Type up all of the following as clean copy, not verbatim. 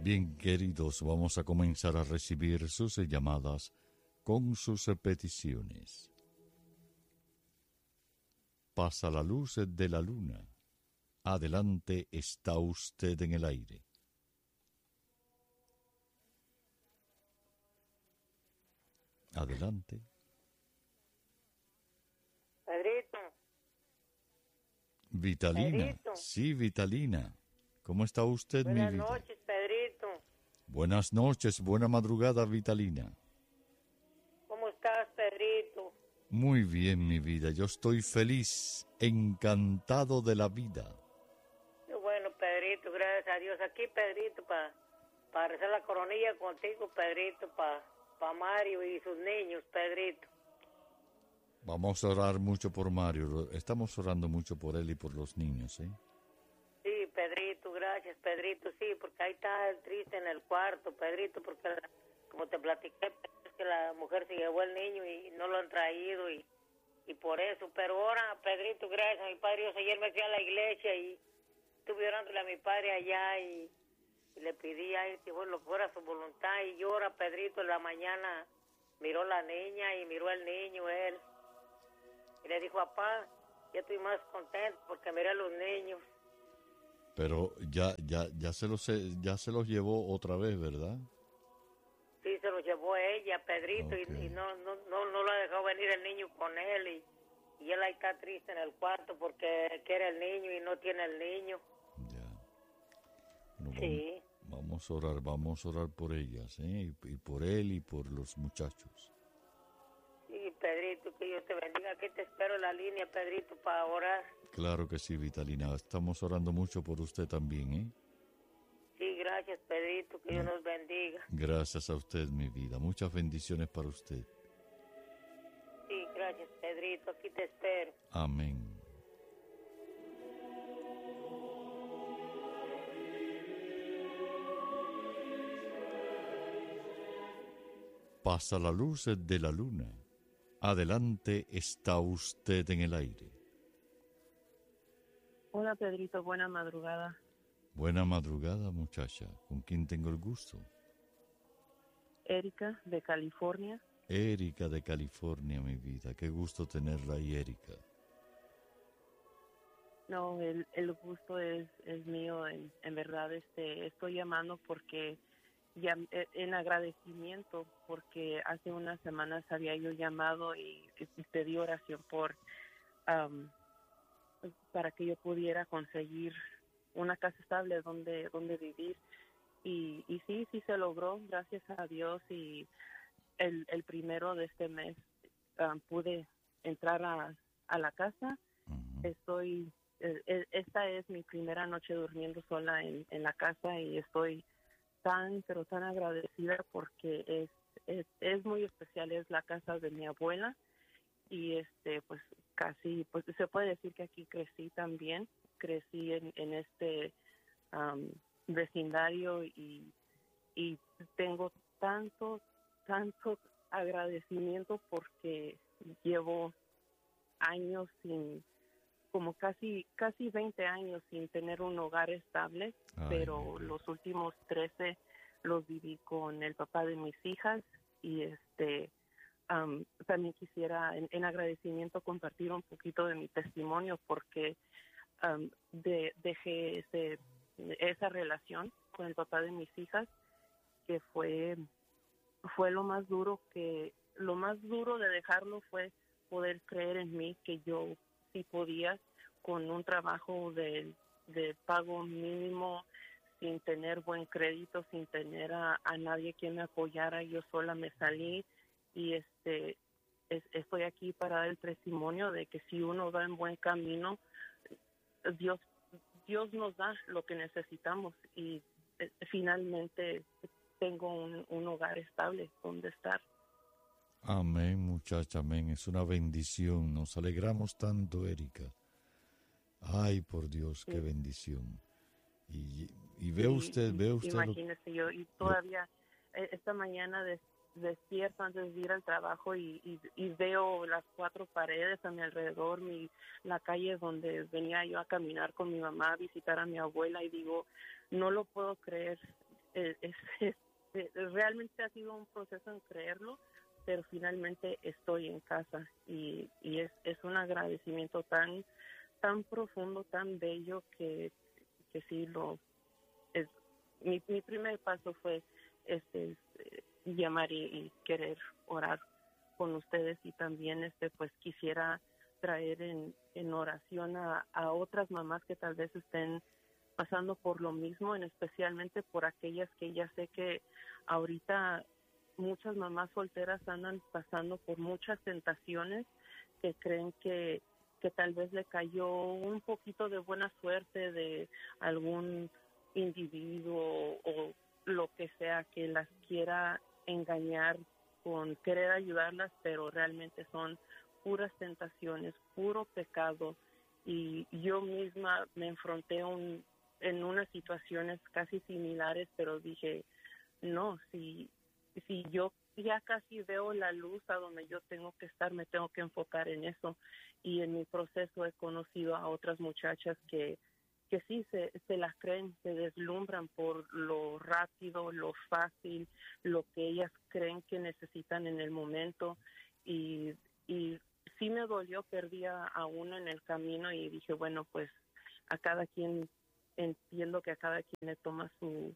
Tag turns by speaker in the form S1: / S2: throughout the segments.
S1: Bien, queridos, vamos a comenzar a recibir sus llamadas con sus peticiones. Pasa la luz de la luna. Adelante, está usted en el aire. Adelante.
S2: Pedrito.
S1: Vitalina.
S2: Pedrito.
S1: Sí, Vitalina. ¿Cómo está usted, mi vida?
S2: Buenas noches, Pedrito.
S1: Buenas noches, buena madrugada, Vitalina.
S2: ¿Cómo estás, Pedrito?
S1: Muy bien, mi vida. Yo estoy feliz, encantado de la vida.
S2: Qué bueno, Pedrito, gracias a Dios. Aquí, Pedrito, para rezar la coronilla contigo, Pedrito, para Mario y sus niños, Pedrito.
S1: Vamos a orar mucho por Mario. Estamos orando mucho por él y por los niños, ¿eh?
S2: Sí, Pedrito, gracias, Pedrito, sí, porque ahí está el triste en el cuarto, Pedrito, porque como te platiqué, es que la mujer se llevó el niño y no lo han traído y por eso, pero ahora, Pedrito, gracias a mi Padre Dios, ayer me fui a la iglesia y estuve orándole a mi Padre allá y le pedí a él que fuera su voluntad y llora, Pedrito, en la mañana miró la niña y miró el niño, él, y le dijo, papá, ya estoy más contento porque miré a los niños.
S1: Pero ya se los llevó otra vez, ¿verdad?
S2: Sí, se los llevó ella, Pedrito,
S1: Okay.
S2: y no lo ha dejado venir el niño con él, y él ahí está triste en el cuarto porque quiere el niño y no tiene el niño.
S1: Ya. Bueno,
S2: Sí.
S1: vamos a orar por ellas, ¿eh? Y por él y por los muchachos.
S2: Sí, Pedrito, que Dios te bendiga. Aquí te espero en la línea, Pedrito, para orar.
S1: Claro que sí, Vitalina. Estamos orando mucho por usted también, ¿eh?
S2: Sí, gracias, Pedrito, que Dios nos bendiga.
S1: Gracias a usted, mi vida. Muchas bendiciones para usted.
S2: Sí, gracias, Pedrito, aquí te espero.
S1: Amén. Pasa la luz de la luna. Adelante, está usted en el aire.
S3: Hola, Pedrito, buena madrugada.
S1: Buena madrugada, muchacha. ¿Con quién tengo el gusto?
S3: Erika, de California.
S1: Erika de California, mi vida. Qué gusto tenerla ahí, Erika.
S3: No, el gusto es mío, en verdad. Estoy llamando porque ya en agradecimiento, porque hace unas semanas había yo llamado y pedí oración para que yo pudiera conseguir una casa estable donde vivir, y sí se logró, gracias a Dios, y el primero de este mes pude entrar a la casa.
S1: Uh-huh.
S3: Esta es mi primera noche durmiendo sola en la casa, y estoy pero tan agradecida porque es muy especial. Es la casa de mi abuela, y pues casi, pues se puede decir que aquí crecí también. Crecí en este vecindario, y tengo tanto agradecimiento porque llevo años como casi 20 años sin tener un hogar estable.
S1: Ay,
S3: pero los últimos 13 los viví con el papá de mis hijas, y también quisiera en agradecimiento compartir un poquito de mi testimonio, porque dejé esa relación con el papá de mis hijas, que fue lo más duro de dejarlo, fue poder creer en mí, que yo sí podía, con un trabajo de pago mínimo, sin tener buen crédito, sin tener a nadie quien me apoyara. Yo sola me salí, y estoy aquí para dar el testimonio de que si uno va en buen camino, Dios nos da lo que necesitamos, y finalmente tengo un hogar estable donde estar.
S1: Amén, muchacha, amén. Es una bendición. Nos alegramos tanto, Erika. Ay, por Dios, qué bendición. Y ve usted
S3: Imagínese, yo y todavía esta mañana despierto antes de ir al trabajo, y veo las 4 paredes a mi alrededor, la calle donde venía yo a caminar con mi mamá, a visitar a mi abuela, y digo, no lo puedo creer. realmente ha sido un proceso en creerlo, pero finalmente estoy en casa y es un agradecimiento tan profundo, tan bello que sí es. Mi primer paso fue llamar y querer orar con ustedes, y también pues quisiera traer en oración a otras mamás que tal vez estén pasando por lo mismo, especialmente por aquellas que ya sé que ahorita muchas mamás solteras andan pasando por muchas tentaciones, que creen que tal vez le cayó un poquito de buena suerte de algún individuo o lo que sea que las quiera engañar con querer ayudarlas, pero realmente son puras tentaciones, puro pecado. Y yo misma me enfrenté en unas situaciones casi similares, pero dije, no, si yo ya casi veo la luz a donde yo tengo que estar, me tengo que enfocar en eso. Y en mi proceso he conocido a otras muchachas que sí se las creen, se deslumbran por lo rápido, lo fácil, lo que ellas creen que necesitan en el momento. Y sí me dolió, perdí a uno en el camino y dije, bueno, pues a cada quien, entiendo que a cada quien le toma su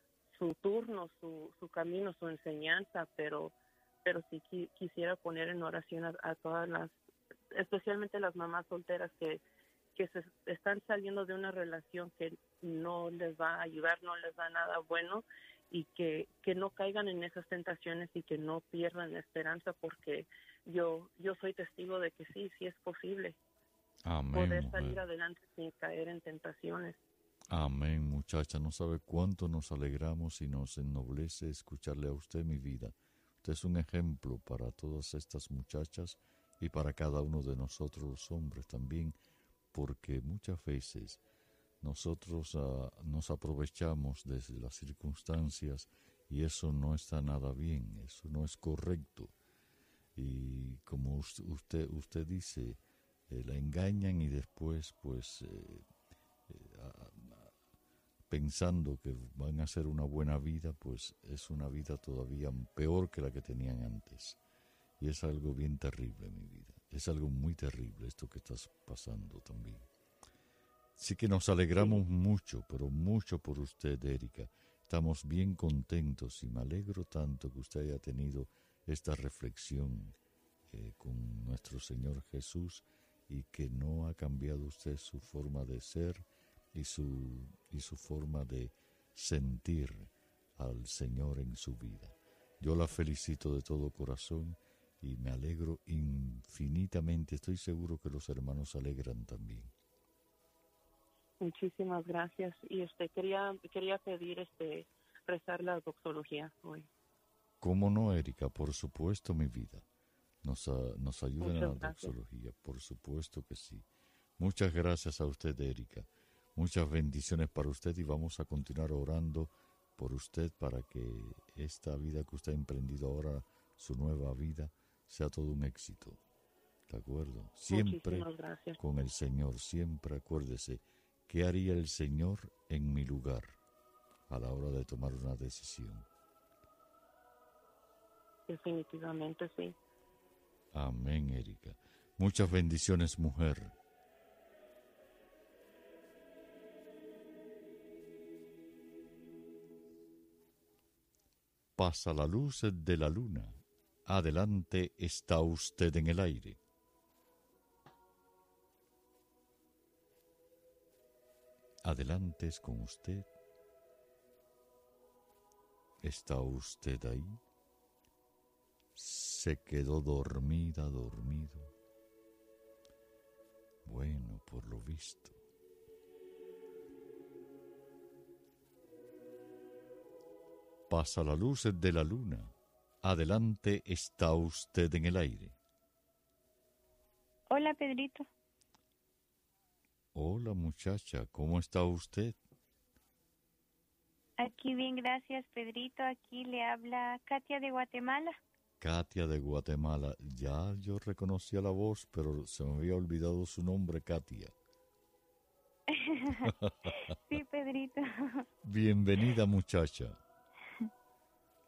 S3: turno, su camino, su enseñanza, pero sí quisiera poner en oración a todas las, especialmente las mamás solteras que se están saliendo de una relación que no les va a ayudar, no les da nada bueno, y que no caigan en esas tentaciones y que no pierdan la esperanza, porque yo soy testigo de que sí es posible.
S1: Amén,
S3: poder
S1: mujer.
S3: Salir adelante sin caer en tentaciones.
S1: Amén, muchacha. No sabe cuánto nos alegramos y nos ennoblece escucharle a usted, mi vida. Usted es un ejemplo para todas estas muchachas y para cada uno de nosotros los hombres también, porque muchas veces nosotros nos aprovechamos de las circunstancias y eso no está nada bien, eso no es correcto. Y como usted dice, la engañan y después pues pensando que van a hacer una buena vida, pues es una vida todavía peor que la que tenían antes. Y es algo bien terrible, mi vida. Es algo muy terrible esto que estás pasando también. Así que nos alegramos mucho, pero mucho por usted, Erika. Estamos bien contentos y me alegro tanto que usted haya tenido esta reflexión con nuestro Señor Jesús y que no ha cambiado usted su forma de ser y su forma de sentir al Señor en su vida. Yo la felicito de todo corazón y me alegro infinitamente. Estoy seguro que los hermanos se alegran también.
S3: Muchísimas gracias. Y quería pedir rezar la doxología hoy.
S1: ¿Cómo no, Erika? Por supuesto, mi vida. Nos ayudan a la doxología, por supuesto que sí. Muchas gracias a usted, Erika. Muchas bendiciones para usted y vamos a continuar orando por usted para que esta vida que usted ha emprendido ahora, su nueva vida, sea todo un éxito. ¿De acuerdo? Siempre con el Señor, siempre acuérdese, ¿qué haría el Señor en mi lugar a la hora de tomar una decisión?
S3: Definitivamente sí.
S1: Amén, Erika. Muchas bendiciones, mujer. Pasa la luz de la luna. Adelante está usted en el aire. Adelante es con usted. ¿Está usted ahí? ¿Se quedó dormida, dormido? Bueno, por lo visto. Pasa la luz de la luna. Adelante está usted en el aire.
S4: Hola, Pedrito.
S1: Hola, muchacha, ¿cómo está usted?
S4: Aquí bien, gracias, Pedrito. Aquí le habla Katia de Guatemala.
S1: Katia de Guatemala. Ya yo reconocía la voz, pero se me había olvidado su nombre, Katia.
S4: Sí, Pedrito.
S1: Bienvenida, muchacha.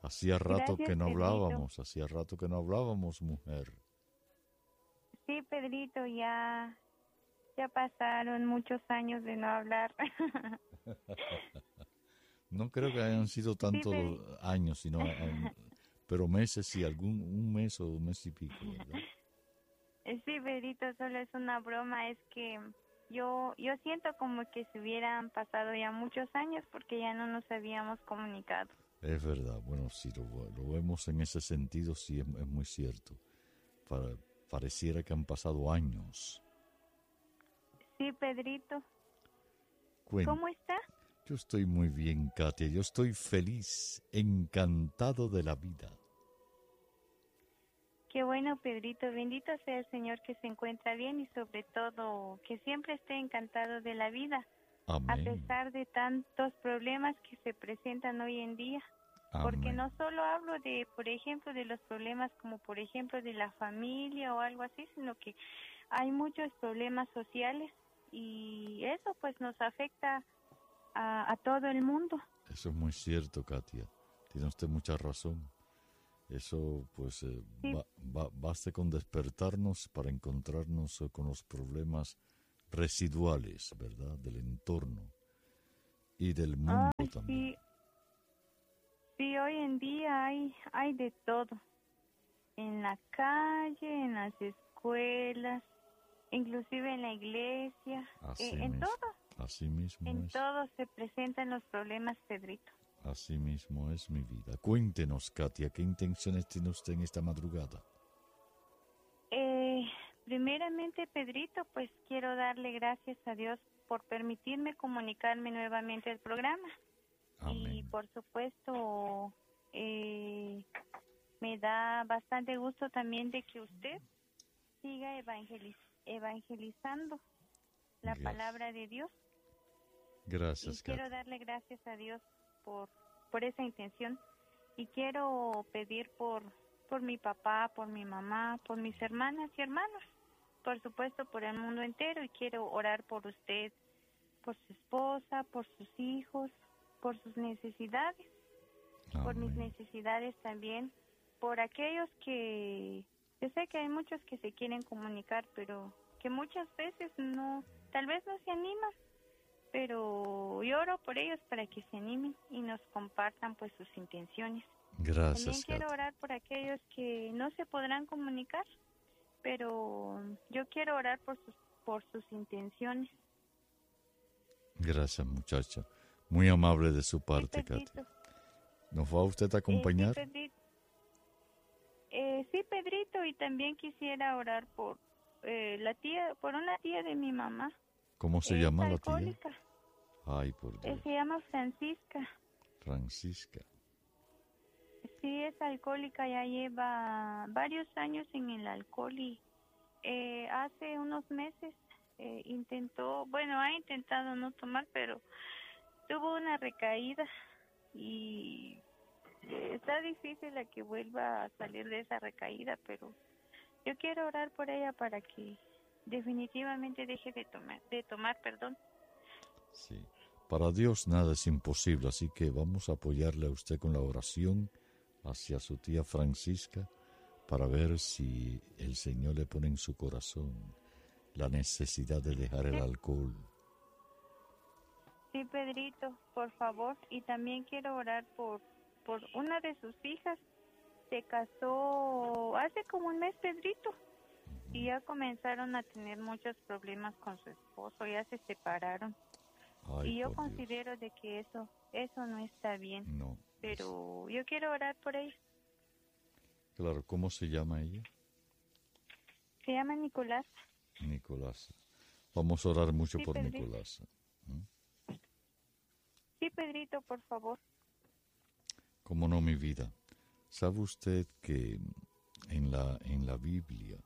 S1: Hacía rato
S4: Gracias,
S1: que no
S4: Pedrito.
S1: hablábamos, mujer.
S4: Sí, Pedrito, ya pasaron muchos años de no hablar.
S1: No creo que hayan sido
S4: Sí,
S1: tantos años, sino, pero meses, sí, un mes o un mes y pico, ¿verdad?
S4: Sí, Pedrito, solo es una broma, es que yo siento como que se hubieran pasado ya muchos años porque ya no nos habíamos comunicado.
S1: Es verdad, bueno, si lo vemos en ese sentido, sí, es muy cierto. Pareciera que han pasado años.
S4: Sí, Pedrito.
S1: Cuen-
S4: ¿Cómo está?
S1: Yo estoy muy bien, Katia, yo estoy feliz, encantado de la vida.
S4: Qué bueno, Pedrito. Bendito sea el Señor que se encuentra bien y sobre todo que siempre esté encantado de la vida, a
S1: Amén,
S4: pesar de tantos problemas que se presentan hoy en día. Porque
S1: amén.
S4: no solo hablo de, por ejemplo, de los problemas como, por ejemplo, de la familia o algo así, sino que hay muchos problemas sociales y eso pues nos afecta a todo el mundo.
S1: Eso es muy cierto, Katia. Tiene usted mucha razón. Eso, pues,
S4: Sí.
S1: baste con despertarnos para encontrarnos con los problemas residuales, ¿verdad? Del entorno y del mundo
S4: Ay,
S1: también.
S4: sí, hoy en día hay de todo. En la calle, en las escuelas, inclusive en la iglesia, en
S1: Así mismo es.
S4: todo se presentan los problemas, Pedrito.
S1: Así mismo es mi vida. Cuéntenos, Katia, ¿qué intenciones tiene usted en esta madrugada?
S4: Primeramente, Pedrito, pues quiero darle gracias a Dios por permitirme comunicarme nuevamente al programa.
S1: Amén.
S4: Y por supuesto, me da bastante gusto también de que usted siga evangelizando la
S1: Gracias.
S4: palabra de Dios.
S1: Gracias,
S4: Y quiero
S1: Katia.
S4: darle gracias a Dios por esa intención. Y quiero pedir por mi papá, por mi mamá, por mis hermanas y hermanos, por supuesto por el mundo entero. Y quiero orar por usted, por su esposa, por sus hijos, por sus necesidades, por mis
S1: Amén.
S4: necesidades también, por aquellos que, yo sé que hay muchos que se quieren comunicar, pero que muchas veces tal vez no se animan, pero yo oro por ellos para que se animen y nos compartan pues sus intenciones. También
S1: Gracias,
S4: quiero
S1: Katia.
S4: orar por aquellos que no se podrán comunicar, pero yo quiero orar por sus intenciones.
S1: Gracias, muchacha. Muy amable de su parte,
S4: Sí, Pedrito.
S1: Katia. ¿Nos va usted a acompañar?
S4: Sí, Pedrito, y también quisiera orar por por una tía de mi mamá.
S1: ¿Cómo se llama la tía?
S4: Alcohólica.
S1: Ay, por Dios.
S4: Se llama Francisca.
S1: Francisca.
S4: Sí, es alcohólica, ya lleva varios años en el alcohol y hace unos meses ha intentado no tomar, pero tuvo una recaída y está difícil a que vuelva a salir de esa recaída, pero yo quiero orar por ella para que definitivamente deje de tomar, perdón.
S1: Sí. Para Dios nada es imposible, así que vamos a apoyarle a usted con la oración hacia su tía Francisca para ver si el Señor le pone en su corazón la necesidad de dejar el alcohol.
S4: Sí, Pedrito, por favor. Y también quiero orar por una de sus hijas. Se casó hace como un mes, Pedrito, y ya comenzaron a tener muchos problemas con su esposo, ya se separaron.
S1: Ay,
S4: Y yo
S1: por Dios.
S4: considero de que eso no está bien.
S1: No.
S4: Pero yo quiero orar por ella.
S1: Claro, ¿cómo se llama ella?
S4: Se llama Nicolás.
S1: Nicolás. Vamos a orar mucho
S4: Sí,
S1: por
S4: Pedrito.
S1: Nicolás.
S4: Sí, Pedrito, por favor.
S1: ¿Cómo no, mi vida? ¿Sabe usted que en la Biblia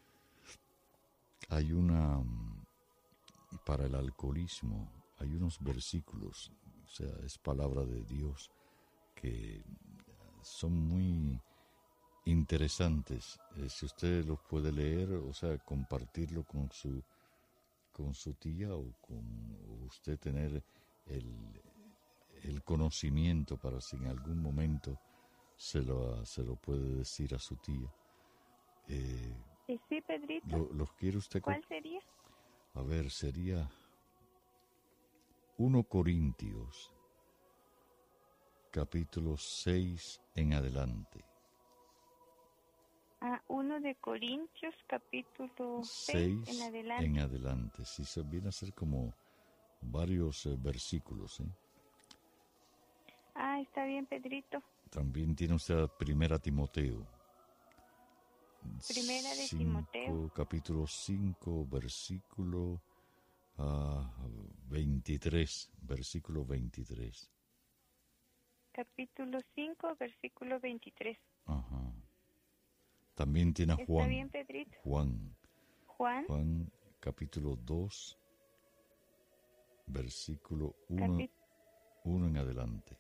S1: hay para el alcoholismo, hay unos versículos, o sea, es palabra de Dios, que son muy interesantes. Si usted los puede leer, o sea, compartirlo con su tía o usted tener el conocimiento para si en algún momento se lo puede decir a su tía.
S4: Sí, Pedrito.
S1: ¿Los quiere usted?
S4: ¿Cuál sería?
S1: A ver, sería 1 Corintios, capítulo 6 en adelante.
S4: 1 de Corintios, capítulo 6 en adelante.
S1: En adelante. Sí, se viene a ser como varios versículos, ¿eh?
S4: Está bien, Pedrito.
S1: También tiene usted 1 Timoteo.
S4: Primera de Timoteo.
S1: Capítulo 5, versículo 23. Versículo 23.
S4: Capítulo 5, versículo 23.
S1: Ajá. También tiene a Juan.
S4: Está bien, Pedrito.
S1: Juan, capítulo 2, versículo 1 en adelante.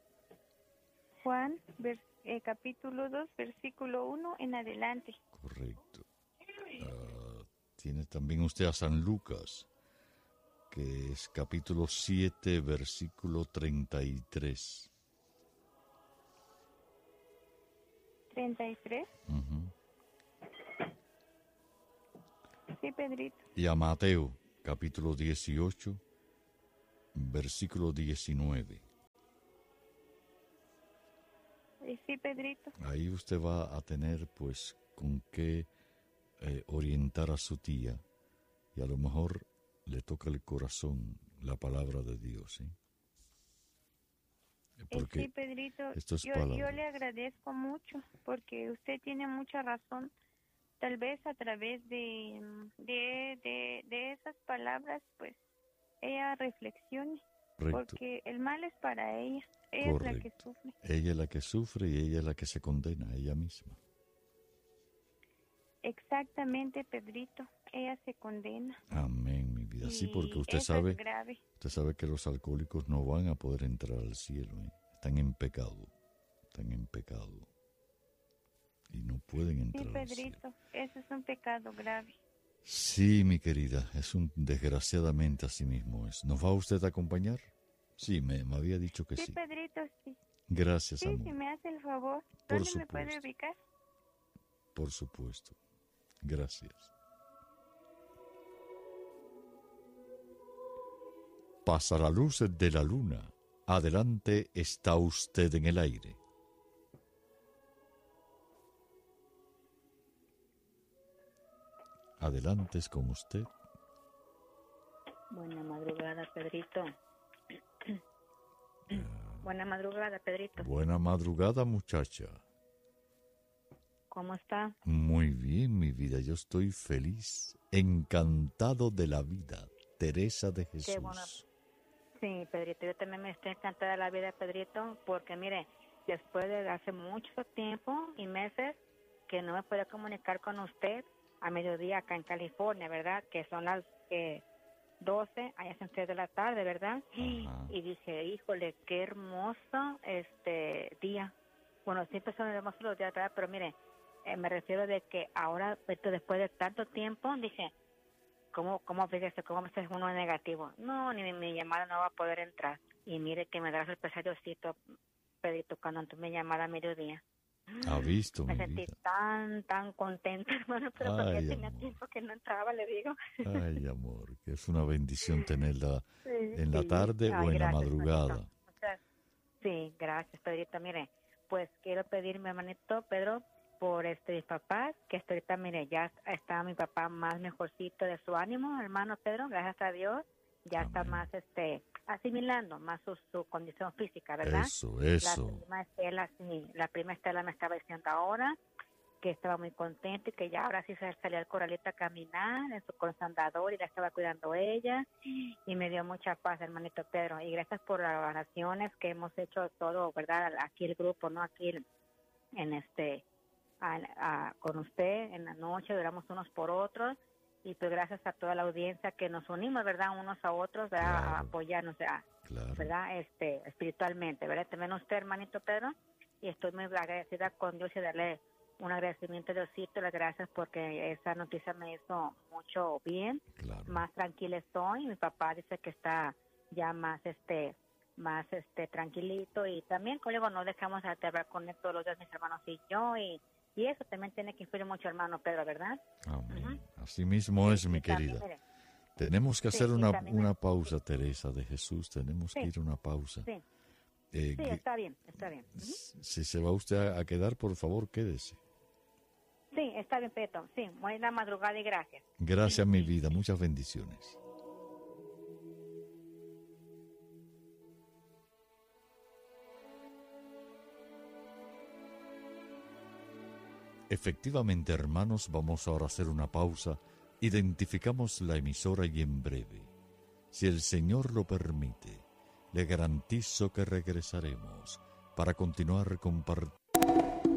S4: Juan, capítulo 2, versículo 1 en adelante.
S1: Correcto. Tiene también usted a San Lucas, que es capítulo 7, versículo 33.
S4: 33.
S1: Uh-huh.
S4: Sí, Pedrito.
S1: Y a Mateo, capítulo 18, versículo 19.
S4: Sí, Pedrito.
S1: Ahí usted va a tener, pues, con qué orientar a su tía, y a lo mejor le toca el corazón la palabra de Dios, ¿eh? Porque
S4: sí, Pedrito,
S1: esto es
S4: yo le agradezco mucho, porque usted tiene mucha razón. Tal vez a través de esas palabras, pues, ella reflexione.
S1: correcto.
S4: Porque el mal es para ella. Ella
S1: Correcto.
S4: es la que sufre.
S1: Ella es la que sufre y ella es la que se condena, ella misma.
S4: Exactamente, Pedrito. Ella se condena.
S1: Amén, mi vida. Sí, porque usted
S4: eso
S1: sabe,
S4: es grave.
S1: usted sabe que los alcohólicos no van a poder entrar al cielo, ¿eh? Están en pecado. Y no pueden entrar al cielo.
S4: Sí, Pedrito, eso es un pecado grave.
S1: Sí, mi querida, desgraciadamente así mismo es. ¿Nos va usted a acompañar? Sí, me había dicho que sí.
S4: Sí, Pedrito, sí.
S1: Gracias,
S4: Sí,
S1: amor.
S4: si me hace el favor.
S1: Por
S4: ¿Dónde me puede
S1: supuesto.
S4: ubicar?
S1: Por supuesto. Gracias. Pasa la luz de la luna. Adelante está usted en el aire. Adelante es con usted.
S5: Buena madrugada, Pedrito. Buena madrugada, Pedrito.
S1: Buena madrugada, muchacha.
S5: ¿Cómo está?
S1: Muy bien, mi vida. Yo estoy feliz, encantado de la vida. Teresa de Jesús.
S5: Qué bueno. Sí, Pedrito, yo también me estoy encantada de la vida, Pedrito, porque mire, después de hace mucho tiempo y meses que no me podía comunicar con usted a mediodía acá en California, ¿verdad? Que son las 12, allá son 3 de la tarde, ¿verdad?
S1: Ajá.
S5: Y dije, híjole, qué hermoso día. Bueno, siempre son hermosos los días, ¿verdad? Pero mire, me refiero de que ahora, después de tanto tiempo, dije, fíjese, cómo me hace uno negativo? No, ni mi llamada no va a poder entrar. Y mire que me da sorpresa Diosito, Pedrito, cuando entró mi llamada a mediodía.
S1: Ha visto,
S5: Me
S1: mi
S5: sentí
S1: vida.
S5: tan contenta, hermano, pero porque
S1: Ay,
S5: tenía
S1: amor.
S5: tiempo que no entraba, le digo.
S1: Ay, amor, que es una bendición tenerla
S5: Sí,
S1: en la
S5: sí.
S1: tarde
S5: Ay,
S1: o en la
S5: gracias,
S1: madrugada.
S5: Pedrito. Sí, gracias, Pedrito. Mire, pues quiero pedir, mi hermanito Pedro, por mis papás, que hasta ahorita, mire, ya está mi papá más mejorcito de su ánimo, hermano Pedro, gracias a Dios, ya está
S1: Amén.
S5: más asimilando más su condición física, ¿verdad?
S1: Eso.
S5: La prima Estela me estaba diciendo ahora que estaba muy contenta y que ya ahora sí se salía al corralito a caminar con su andador y la estaba cuidando ella, y me dio mucha paz, hermanito Pedro, y gracias por las oraciones que hemos hecho todo, ¿verdad? Aquí el grupo, ¿no? Aquí en con usted en la noche, oramos unos por otros, y pues gracias a toda la audiencia que nos unimos, ¿verdad? Unos a otros, ¿verdad?
S1: Claro.
S5: A apoyarnos,
S1: Claro.
S5: ¿verdad? Espiritualmente, ¿verdad? También usted, hermanito Pedro, y estoy muy agradecida con Dios y darle un agradecimiento a Diosito, las gracias porque esa noticia me hizo mucho bien,
S1: Claro.
S5: más tranquila estoy. Mi papá dice que está ya más más tranquilito, y también, como digo, no dejamos de hablar con él todos los días, mis hermanos y yo, y eso también tiene que influir mucho, hermano Pedro, ¿verdad?
S1: Amén. Así mismo es, mi querida.
S5: También, mire,
S1: tenemos que hacer
S5: también
S1: una pausa, Teresa de Jesús, tenemos que ir a una pausa.
S5: Sí, está bien, está bien.
S1: Si se va usted a quedar, por favor, quédese.
S5: Sí, está bien, Peto, sí, buena madrugada y gracias.
S1: Gracias, mi vida, muchas bendiciones. Efectivamente, hermanos, vamos ahora a hacer una pausa. Identificamos la emisora y en breve, si el Señor lo permite, le garantizo que regresaremos para continuar compartiendo